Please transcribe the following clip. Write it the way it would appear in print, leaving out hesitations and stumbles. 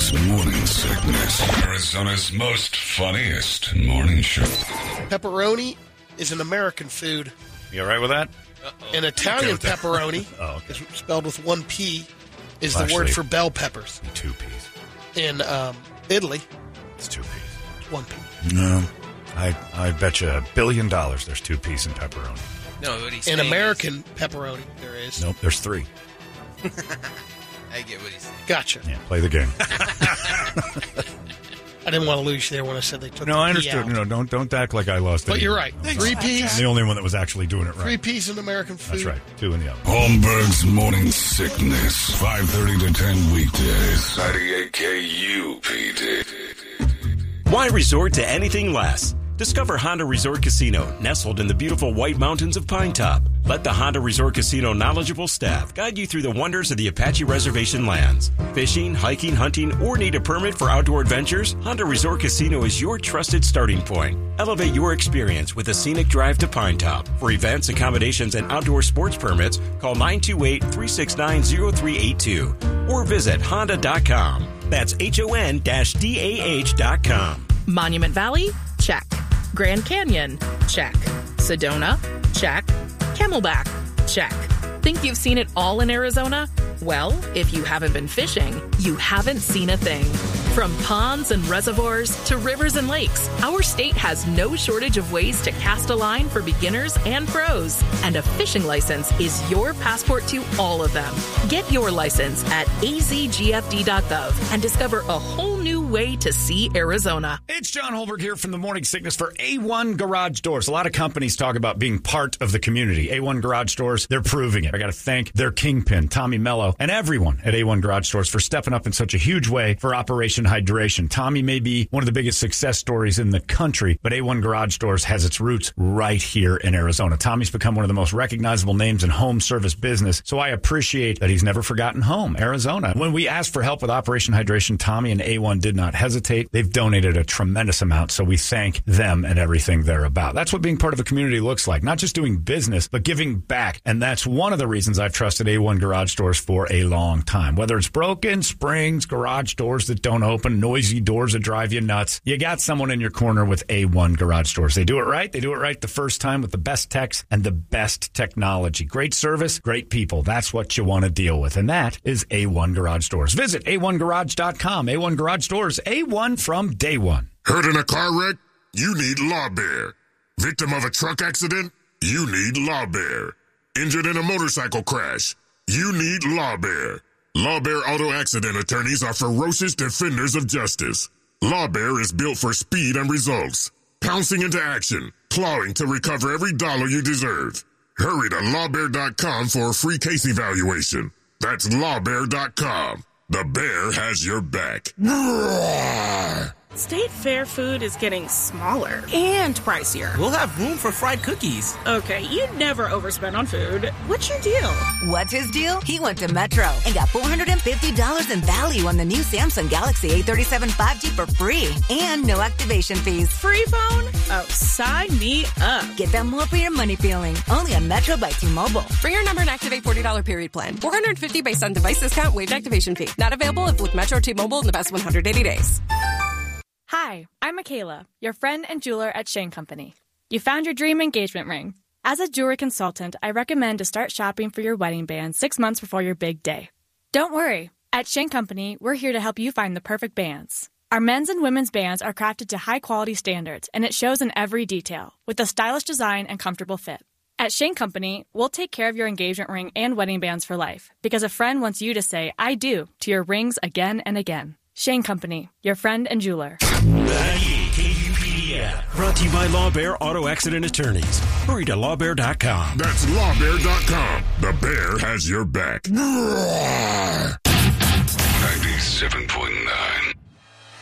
Holmberg's Morning Sickness. Arizona's most funniest morning show. Pepperoni is an American food. You all right with that? An Italian pepperoni, is spelled with one P, is the word for bell peppers. 2 P's. In Italy, it's 2 P's. It's 1 P. No, I bet you $1 billion there's 2 P's in pepperoni. No, what he's In saying American pepperoni, there is. Nope, there's 3. I get what he's saying. Gotcha. Yeah, play the game. I didn't want to lose you there when I said they took the I P understood. out. No, don't act like I lost it. But you're right. 3 P's. I'm the only one that was actually doing it right. 3 P's in American food. That's right. 2 in the other. Holmberg's Morning Sickness. 5:30 to 10 weekdays. 98 KUPD. Why resort to anything less? Discover Honda Resort Casino, nestled in the beautiful White Mountains of Pine Top. Let the Honda Resort Casino knowledgeable staff guide you through the wonders of the Apache Reservation lands. Fishing, hiking, hunting, or need a permit for outdoor adventures? Honda Resort Casino is your trusted starting point. Elevate your experience with a scenic drive to Pine Top. For events, accommodations, and outdoor sports permits, call 928-369-0382 or visit honda.com. That's HON-DAH.com. Monument Valley? Check. Grand Canyon? Check. Sedona? Check. Camelback? Check. Think you've seen it all in Arizona? Well, if you haven't been fishing, you haven't seen a thing. From ponds and reservoirs to rivers and lakes, our state has no shortage of ways to cast a line for beginners and pros. And a fishing license is your passport to all of them. Get your license at azgfd.gov and discover a whole new way to see Arizona. It's John Holberg here from the Morning Sickness for A1 Garage Doors. A lot of companies talk about being part of the community. A1 Garage Doors, they're proving it. I got to thank their kingpin, Tommy Mello, and everyone at A1 Garage Doors for stepping up in such a huge way for Operation Hydration. Tommy may be one of the biggest success stories in the country, but A1 Garage Doors has its roots right here in Arizona. Tommy's become one of the most recognizable names in home service business, so I appreciate that he's never forgotten home, Arizona. When we asked for help with Operation Hydration, Tommy and A1 did not hesitate. They've donated a tremendous amount, so we thank them and everything they're about. That's what being part of a community looks like, not just doing business, but giving back, and that's one of the reasons I've trusted A1 Garage Doors for a long time. Whether it's broken springs, garage doors that don't open, noisy doors that drive you nuts, you got someone in your corner with A1 Garage Doors. They do it right. They do it right the first time with the best techs and the best technology. Great service, great people. That's what you want to deal with, and that is A1 Garage Doors. Visit A1Garage.com. A1 Garage Doors, A1 from day one. Hurt in a car wreck? You need Law Bear. Victim of a truck accident? You need Law Bear. Injured in a motorcycle crash? You need Law Bear. Law Bear Auto Accident Attorneys are ferocious defenders of justice. Law Bear is built for speed and results. Pouncing into action, clawing to recover every dollar you deserve. Hurry to lawbear.com for a free case evaluation. That's lawbear.com. The bear has your back. State Fair food is getting smaller and pricier. We'll have room for fried cookies. Okay, you never overspend on food. What's your deal? What's his deal? He went to Metro and got $450 in value on the new Samsung Galaxy A37 5G for free and no activation fees. Free phone? Oh, sign me up. Get that more for your money feeling. Only on Metro by T-Mobile. Bring your number and activate $40 period plan. $450 based on device discount, waived activation fee. Not available if with Metro T-Mobile in the past 180 days. Hi, I'm Michaela, your friend and jeweler at Shane Company. You found your dream engagement ring. As a jewelry consultant, I recommend to start shopping for your wedding band 6 months before your big day. Don't worry. At Shane Company, we're here to help you find the perfect bands. Our men's and women's bands are crafted to high-quality standards, and it shows in every detail, with a stylish design and comfortable fit. At Shane Company, we'll take care of your engagement ring and wedding bands for life, because a friend wants you to say, I do, to your rings again and again. Shane Company, your friend and jeweler. 98 KUPD app. Brought to you by Law Bear Auto Accident Attorneys. Hurry to lawbear.com. That's lawbear.com. The bear has your back. 97.9